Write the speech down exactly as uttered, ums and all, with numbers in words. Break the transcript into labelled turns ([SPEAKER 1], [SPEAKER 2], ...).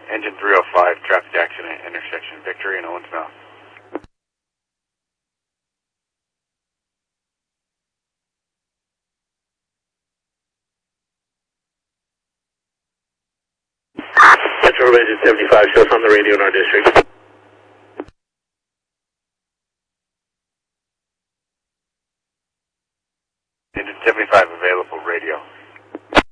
[SPEAKER 1] Engine three oh five, traffic accident, intersection Victory and Owens Mountain.
[SPEAKER 2] Central Engine seventy-five, show us on the radio in our district.
[SPEAKER 1] Engine seventy-five available, radio.